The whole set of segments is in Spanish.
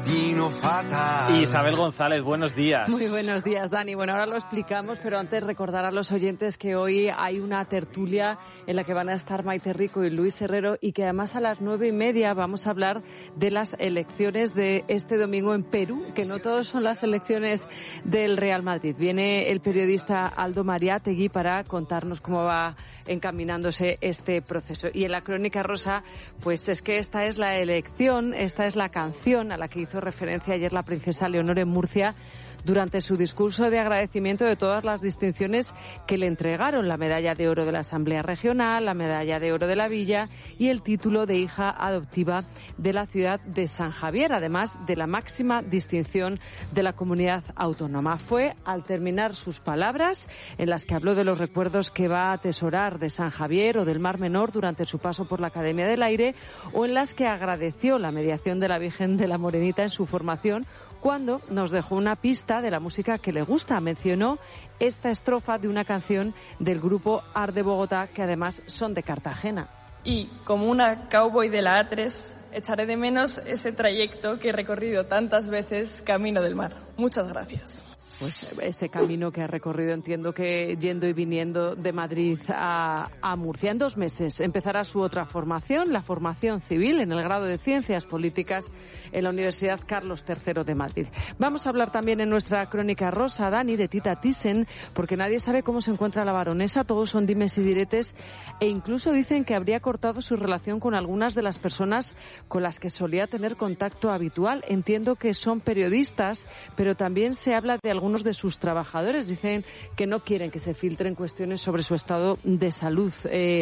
destino fatal. Isabel González, buenos días. Muy buenos días, Dani. Bueno, ahora lo explicamos, pero antes recordar a los oyentes que hoy hay una tertulia en la que van a estar Maite Rico y Luis Herrero y que además a las 9:30 vamos a hablar de las elecciones de este domingo en Perú, que no todos son las elecciones del Real Madrid. Viene el periodista Aldo Mariátegui para contarnos cómo va encaminándose este proceso. Y en la Crónica Rosa, pues es que esta es la elección, esta es la canción a la que hizo referencia ayer la princesa Leonor en Murcia durante su discurso de agradecimiento de todas las distinciones que le entregaron, la medalla de oro de la Asamblea Regional, la medalla de oro de la Villa y el título de hija adoptiva de la ciudad de San Javier, además de la máxima distinción de la comunidad autónoma. Fue al terminar sus palabras, en las que habló de los recuerdos que va a atesorar de San Javier o del Mar Menor durante su paso por la Academia del Aire, o en las que agradeció la mediación de la Virgen de la Morenita en su formación, cuando nos dejó una pista de la música que le gusta. Mencionó esta estrofa de una canción del grupo Art de Bogotá, que además son de Cartagena. Y como una cowboy de la A3, echaré de menos ese trayecto que he recorrido tantas veces camino del mar. Muchas gracias. Pues ese camino que ha recorrido, entiendo que yendo y viniendo de Madrid a Murcia. En 2 meses empezará su otra formación, la formación civil en el grado de Ciencias Políticas en la Universidad Carlos III de Madrid. Vamos a hablar también en nuestra Crónica Rosa, Dani, de Tita Thyssen, porque nadie sabe cómo se encuentra la baronesa, todos son dimes y diretes, e incluso dicen que habría cortado su relación con algunas de las personas con las que solía tener contacto habitual. Entiendo que son periodistas, pero también se habla de algunos de sus trabajadores. Dicen que no quieren que se filtren cuestiones sobre su estado de salud,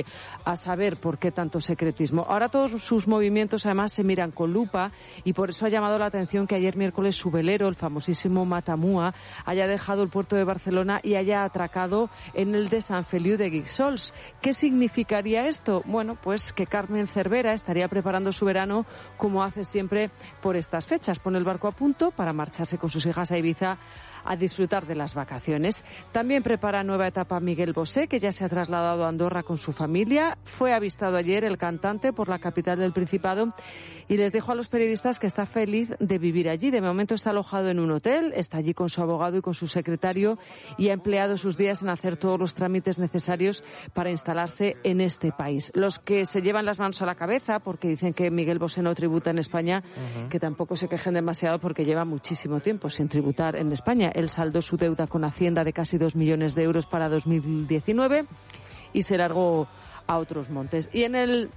a saber por qué tanto secretismo. Ahora todos sus movimientos además se miran con lupa y por eso ha llamado la atención que ayer miércoles su velero, el famosísimo Matamua, haya dejado el puerto de Barcelona y haya atracado en el de Sant Feliu de Guíxols. ¿Qué significaría esto? Bueno, pues que Carmen Cervera estaría preparando su verano como hace siempre por estas fechas. Pone el barco a punto para marcharse con sus hijas a Ibiza a disfrutar de las vacaciones. También prepara nueva etapa Miguel Bosé, que ya se ha trasladado a Andorra con su familia. Fue avistado ayer el cantante por la capital del Principado y les dijo a los periodistas que está feliz de vivir allí. De momento está alojado en un hotel, está allí con su abogado y con su secretario y ha empleado sus días en hacer todos los trámites necesarios para instalarse en este país. Los que se llevan las manos a la cabeza, porque dicen que Miguel Bosé no tributa en España, que tampoco se quejen demasiado porque lleva muchísimo tiempo sin tributar en España. Él saldó su deuda con Hacienda de casi 2 millones de euros para 2019 y se largó a otros montes. Y en el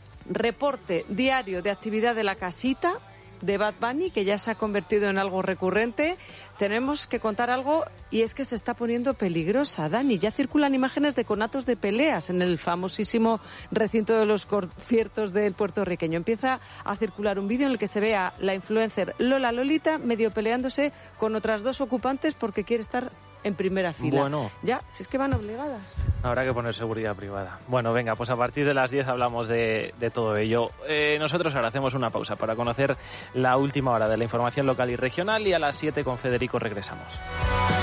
reporte diario de actividad de la casita de Bad Bunny, que ya se ha convertido en algo recurrente, tenemos que contar algo, y es que se está poniendo peligrosa, Dani. Ya circulan imágenes de conatos de peleas en el famosísimo recinto de los conciertos del puertorriqueño. Empieza a circular un vídeo en el que se ve a la influencer Lola Lolita medio peleándose con otras 2 ocupantes porque quiere estar en primera fila. Bueno. Ya, si es que van obligadas. Habrá que poner seguridad privada. Bueno, venga, pues a partir de las 10 hablamos de todo ello. Nosotros ahora hacemos una pausa para conocer la última hora de la información local y regional y a las 7 con Federico regresamos.